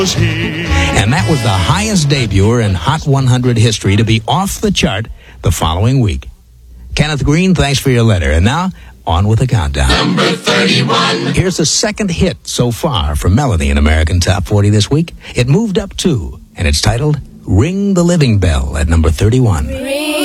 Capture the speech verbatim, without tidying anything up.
And that was the highest debuter in Hot one hundred history to be off the chart the following week. Kenneth Green, thanks for your letter. And now, on with the countdown. Number thirty-one. Here's the second hit so far from Melody in American Top forty this week. It moved up two, and it's titled Ring the Living Bell at number thirty-one. Ring